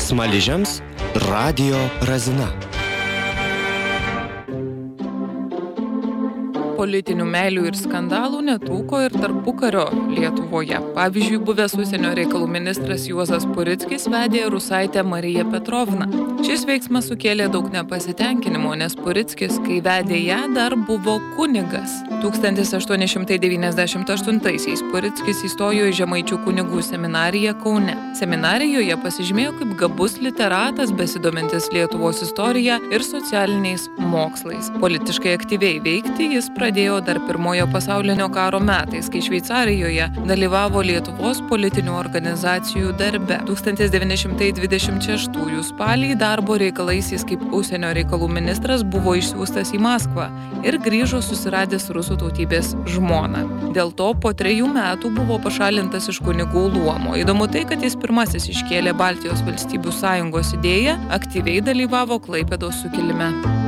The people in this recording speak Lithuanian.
Smaližiams Radio Razina. Politinių meilių ir skandalų netrūko ir tarpukario Lietuvoje. Pavyzdžiui, buvęs užsienio reikalų ministras Juozas Purickis vedė rusaitę Mariją Petrovną. Šis veiksmas sukėlė daug nepasitenkinimo, nes Purickis, kai vedė ją, dar buvo kunigas. 1898-aisiais Purickis įstojo į Žemaičių kunigų seminariją Kaune. Seminarijoje pasižymėjo kaip gabus literatas, besidomintis Lietuvos istorija ir socialiniais mokslais. Politiškai aktyviai veikti jis pradėjo dar Pirmojo pasaulinio karo metais, kai Šveicarijoje dalyvavo Lietuvos politinių organizacijų darbe. 1926 spalį darbo reikalais jis kaip užsienio reikalų ministras buvo išsiųstas į Maskvą ir grįžo susiradęs rusų tautybės žmoną. Dėl to po 3 metų buvo pašalintas iš kunigų luomo. Įdomu tai, kad jis pirmasis iškėlė Baltijos valstybių sąjungos idėją, aktyviai dalyvavo Klaipėdos sukilime.